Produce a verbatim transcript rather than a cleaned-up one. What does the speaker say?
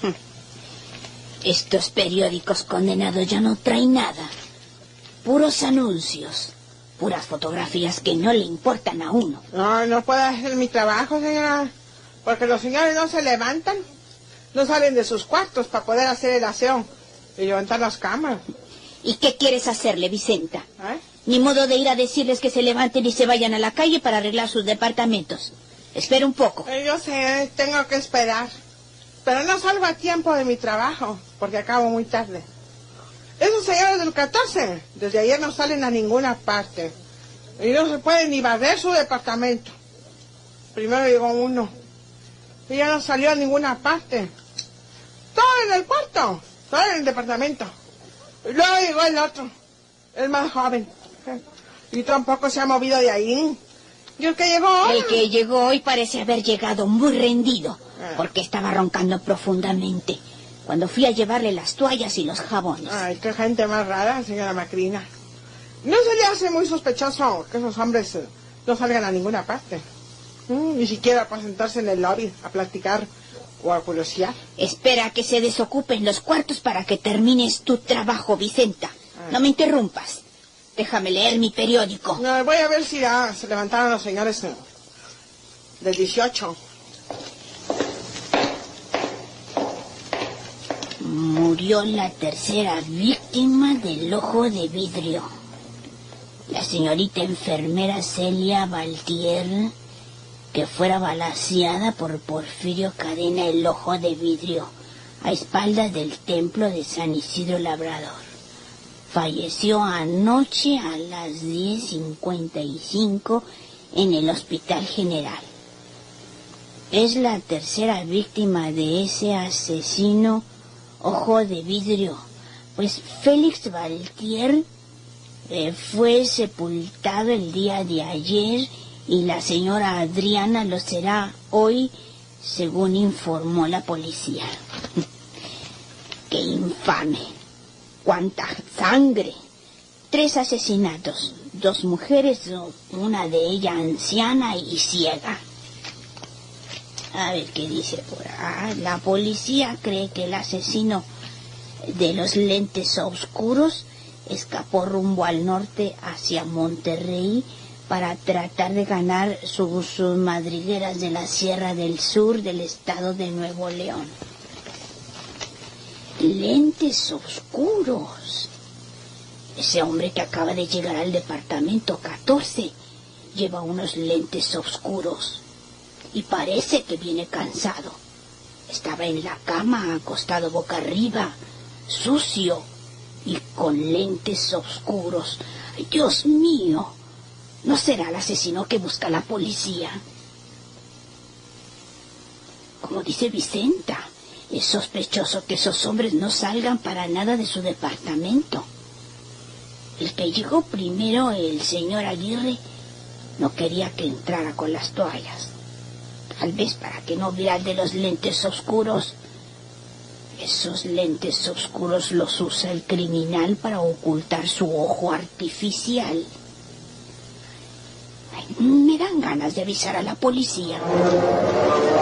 Estos periódicos condenados ya no traen nada. Puros anuncios. Puras fotografías que no le importan a uno. No, no puedo hacer mi trabajo, señora. Porque los señores no se levantan. No salen de sus cuartos para poder hacer el aseo y levantar las camas. ¿Y qué quieres hacerle, Vicenta? ¿Eh? Ni modo de ir a decirles que se levanten y se vayan a la calle para arreglar sus departamentos. Espera un poco. Eh, yo sé, tengo que esperar. Pero no salgo a tiempo de mi trabajo, porque acabo muy tarde. Esos señores del catorce, desde ayer no salen a ninguna parte. Y no se puede ni barrer su departamento. Primero llegó uno. Y ya no salió a ninguna parte. Todo en el cuarto, todo en el departamento. Y luego llegó el otro, el más joven. Y tampoco se ha movido de ahí. ¿Y el que llegó hoy? El que llegó hoy parece haber llegado muy rendido, porque estaba roncando profundamente cuando fui a llevarle las toallas y los jabones. Ay, qué gente más rara, señora Macrina. ¿No se le hace muy sospechoso que esos hombres eh, no salgan a ninguna parte? Mm, ni siquiera para sentarse en el lobby a platicar o a curiosear. Espera que se desocupen los cuartos para que termines tu trabajo, Vicenta. Ay. No me interrumpas. Déjame leer mi periódico. No, voy a ver si ya se levantaron los señores eh, del dieciocho. Murió la tercera víctima del ojo de vidrio. La señorita enfermera Celia Valtier, que fuera balaceada por Porfirio Cadena el ojo de vidrio a espaldas del templo de San Isidro Labrador. Falleció anoche a las diez cincuenta y cinco en el Hospital General. Es la tercera víctima de ese asesino ojo de vidrio, pues Félix Valtier eh, fue sepultado el día de ayer y la señora Adriana lo será hoy, según informó la policía. ¡Qué infame! ¡Cuánta sangre! Tres asesinatos, dos mujeres, una de ellas anciana y ciega. A ver qué dice por ahí. La policía cree que el asesino de los lentes oscuros escapó rumbo al norte hacia Monterrey para tratar de ganar sus, sus madrigueras de la Sierra del Sur del estado de Nuevo León. Lentes oscuros. Ese hombre que acaba de llegar al departamento catorce lleva unos lentes oscuros y parece que viene cansado. Estaba en la cama, acostado boca arriba, sucio y con lentes oscuros. ¡Ay, Dios mío! ¿No será el asesino que busca la policía? Como dice Vicenta, es sospechoso que esos hombres no salgan para nada de su departamento. El que llegó primero, el señor Aguirre, no quería que entrara con las toallas. Tal vez para que no viera el de los lentes oscuros. Esos lentes oscuros los usa el criminal para ocultar su ojo artificial. Ay, me dan ganas de avisar a la policía.